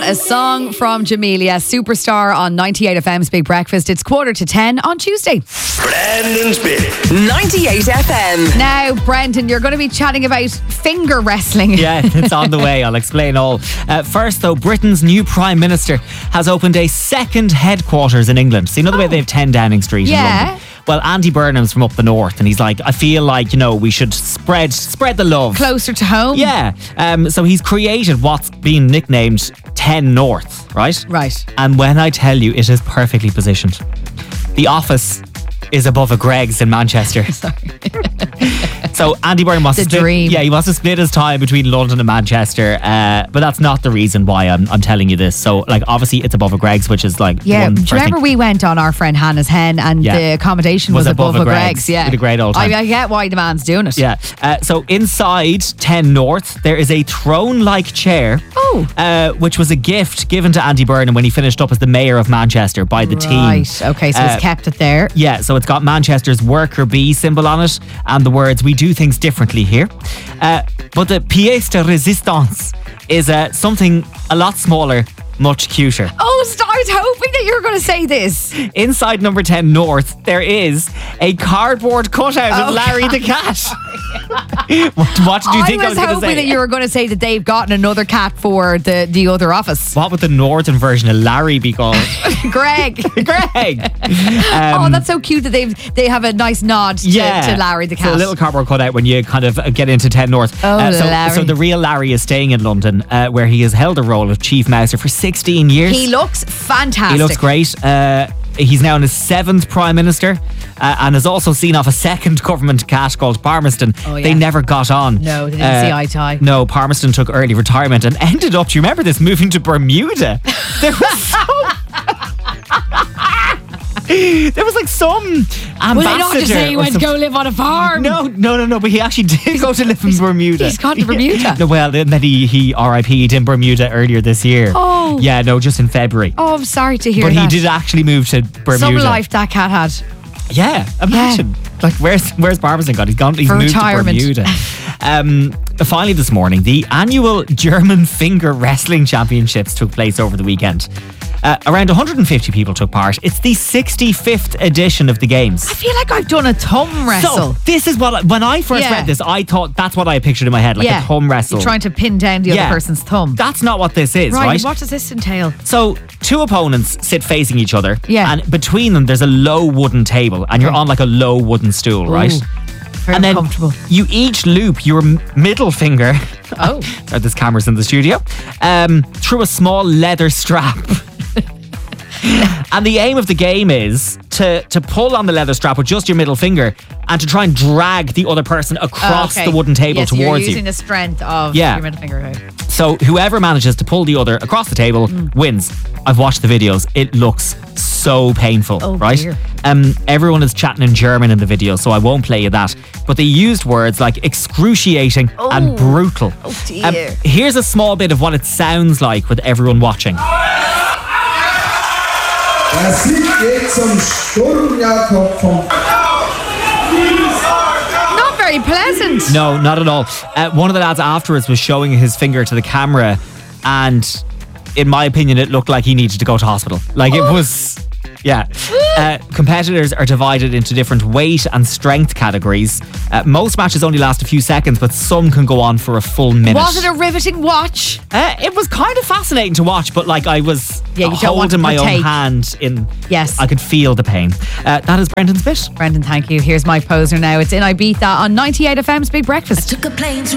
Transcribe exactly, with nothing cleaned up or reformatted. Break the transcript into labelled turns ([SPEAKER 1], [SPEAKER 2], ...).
[SPEAKER 1] a song from Jamelia, Superstar on ninety-eight F M's Big Breakfast. It's quarter to ten on Tuesday.
[SPEAKER 2] Brendan's Bit.
[SPEAKER 3] ninety-eight F M.
[SPEAKER 1] Now, Brendan, you're going to be chatting about finger wrestling.
[SPEAKER 4] Yeah, it's on the way. I'll explain all. Uh, first, though, Britain's new Prime Minister has opened a second headquarters in England. See, another
[SPEAKER 1] Oh.
[SPEAKER 4] way they have ten Downing Street
[SPEAKER 1] Yeah.
[SPEAKER 4] in London. Well, Andy Burnham's from up the north, and he's like, I feel like, you know, we should spread spread the love.
[SPEAKER 1] Closer to home.
[SPEAKER 4] Yeah. Um, so he's created what's been nicknamed ten North, right?
[SPEAKER 1] Right.
[SPEAKER 4] And when I tell you, it is perfectly positioned. The office is above a Greg's in Manchester.
[SPEAKER 1] Sorry.
[SPEAKER 4] So Andy Burnham wants
[SPEAKER 1] The
[SPEAKER 4] to split,
[SPEAKER 1] dream.
[SPEAKER 4] yeah, he wants to split his time between London and Manchester, uh, but that's not the reason why I'm, I'm telling you this. So, like, obviously it's above a Greg's, which is like
[SPEAKER 1] Yeah,
[SPEAKER 4] one
[SPEAKER 1] do you
[SPEAKER 4] first
[SPEAKER 1] remember
[SPEAKER 4] thing-
[SPEAKER 1] we went on our friend Hannah's Hen and
[SPEAKER 4] Yeah.
[SPEAKER 1] the accommodation was,
[SPEAKER 4] Was
[SPEAKER 1] above,
[SPEAKER 4] above
[SPEAKER 1] a
[SPEAKER 4] a
[SPEAKER 1] Greg's?
[SPEAKER 4] Greg's.
[SPEAKER 1] Yeah,
[SPEAKER 4] We had a great old time.
[SPEAKER 1] I, I get why the man's doing it.
[SPEAKER 4] Yeah. Uh, so inside ten North, there is a throne-like chair.
[SPEAKER 1] Oh.
[SPEAKER 4] Uh, which was a gift given to Andy Burnham when he finished up as the mayor of Manchester by the team.
[SPEAKER 1] Right. Okay, so
[SPEAKER 4] Uh,
[SPEAKER 1] he's kept it there.
[SPEAKER 4] Yeah, so it's got Manchester's worker bee symbol on it and the words, "We do things differently here." Uh, but the pièce de résistance is uh, something a lot smaller, much cuter.
[SPEAKER 1] Oh, st- I was hoping that you were going to say this.
[SPEAKER 4] Inside number ten North, there is a cardboard cutout
[SPEAKER 1] Oh,
[SPEAKER 4] of Larry the cat. what, what did you
[SPEAKER 1] I
[SPEAKER 4] think I
[SPEAKER 1] was
[SPEAKER 4] was going to
[SPEAKER 1] hoping
[SPEAKER 4] say?
[SPEAKER 1] that you were going to say that they've gotten another cat for the, the other office.
[SPEAKER 4] What would the northern version of Larry be called?
[SPEAKER 1] Greg.
[SPEAKER 4] Greg.
[SPEAKER 1] Oh,
[SPEAKER 4] Um,
[SPEAKER 1] that's so cute that they've they have a nice nod to,
[SPEAKER 4] yeah.
[SPEAKER 1] to Larry the cat.
[SPEAKER 4] So a little cardboard cutout when you kind of get into ten North.
[SPEAKER 1] Oh,
[SPEAKER 4] so,
[SPEAKER 1] Larry.
[SPEAKER 4] so the real Larry is staying in London, uh, where he has held the role of Chief Mouser for sixteen years.
[SPEAKER 1] He looks fantastic.
[SPEAKER 4] He looks great. Uh, he's now in his seventh Prime Minister, uh, and has also seen off a second government cat called Palmerston.
[SPEAKER 1] Oh, yeah.
[SPEAKER 4] They never got on.
[SPEAKER 1] No, they didn't see eye to eye.
[SPEAKER 4] No, Palmerston took early retirement and ended up, do you remember this, moving to Bermuda? There was so... There was like some ambassador.
[SPEAKER 1] Well, they not just say he
[SPEAKER 4] or
[SPEAKER 1] went to
[SPEAKER 4] some-
[SPEAKER 1] go live on a farm.
[SPEAKER 4] No, no, no, no. But he actually did go to live in Bermuda.
[SPEAKER 1] he's gone to Bermuda.
[SPEAKER 4] No, well, then he he R I P'd in Bermuda earlier this year.
[SPEAKER 1] Oh.
[SPEAKER 4] Yeah, no, just in February.
[SPEAKER 1] Oh, I'm sorry to hear
[SPEAKER 4] But
[SPEAKER 1] that.
[SPEAKER 4] he did actually move to Bermuda.
[SPEAKER 1] Some life that cat had.
[SPEAKER 4] Yeah, imagine. Like, where's where's Palmerston gone? He's gone. He's
[SPEAKER 1] For
[SPEAKER 4] moved
[SPEAKER 1] retirement.
[SPEAKER 4] to Bermuda. Um, finally, this morning, the annual German Finger Wrestling Championships took place over the weekend. Uh, around one hundred fifty people took part. It's the sixty-fifth edition of the games.
[SPEAKER 1] I feel like I've done a thumb wrestle.
[SPEAKER 4] So this is what I, when I first
[SPEAKER 1] Yeah.
[SPEAKER 4] read this, I thought that's what I pictured in my head, like
[SPEAKER 1] yeah.
[SPEAKER 4] a thumb wrestle.
[SPEAKER 1] You're trying to pin down the
[SPEAKER 4] Yeah.
[SPEAKER 1] other person's thumb.
[SPEAKER 4] That's not what this is,
[SPEAKER 1] right,
[SPEAKER 4] right?
[SPEAKER 1] what does this entail?
[SPEAKER 4] So two opponents sit facing each other,
[SPEAKER 1] Yeah.
[SPEAKER 4] and between them there's a low wooden table, and you're
[SPEAKER 1] Okay.
[SPEAKER 4] on like a low wooden stool, right?
[SPEAKER 1] Ooh, very
[SPEAKER 4] and then
[SPEAKER 1] uncomfortable.
[SPEAKER 4] you each loop your m- middle finger.
[SPEAKER 1] Oh.
[SPEAKER 4] Sorry, there's cameras in the studio. Um, through a small leather strap. And the aim of the game is to to pull on the leather strap with just your middle finger and to try and drag the other person across
[SPEAKER 1] Oh, okay.
[SPEAKER 4] the wooden table
[SPEAKER 1] yes,
[SPEAKER 4] towards
[SPEAKER 1] you're
[SPEAKER 4] you.
[SPEAKER 1] using the strength of
[SPEAKER 4] Yeah.
[SPEAKER 1] your middle finger. Okay.
[SPEAKER 4] So whoever manages to pull the other across the table
[SPEAKER 1] Mm.
[SPEAKER 4] wins. I've watched the videos. It looks so painful,
[SPEAKER 1] Oh,
[SPEAKER 4] right?
[SPEAKER 1] dear.
[SPEAKER 4] Um, everyone is chatting in German in the video, so I won't play you that. But they used words like excruciating and
[SPEAKER 1] Oh.
[SPEAKER 4] brutal.
[SPEAKER 1] Oh,
[SPEAKER 4] Um,
[SPEAKER 1] dear.
[SPEAKER 4] here's a small bit of what it sounds like with everyone watching.
[SPEAKER 5] Der Sieg geht zum Sturm Jakob vom
[SPEAKER 1] Not very pleasant.
[SPEAKER 4] No, not at all. Uh, one of the lads afterwards was showing his finger to the camera, and in my opinion, it looked like he needed to go to hospital. Like it was, yeah. Uh, competitors are divided into different weight and strength categories. Uh, most matches only last a few seconds, but some can go on for a full minute.
[SPEAKER 1] Was it a riveting watch?
[SPEAKER 4] Uh, it was kind of fascinating to watch, but like I was
[SPEAKER 1] Yeah, you don't want
[SPEAKER 4] holding
[SPEAKER 1] to
[SPEAKER 4] my own
[SPEAKER 1] partake.
[SPEAKER 4] hand in.
[SPEAKER 1] Yes.
[SPEAKER 4] I could feel the pain. Uh, that is Brendan's bit.
[SPEAKER 1] Brendan, thank you. Here's my poser now. It's in Ibiza on ninety-eight F M's Big Breakfast.
[SPEAKER 3] Took a plane to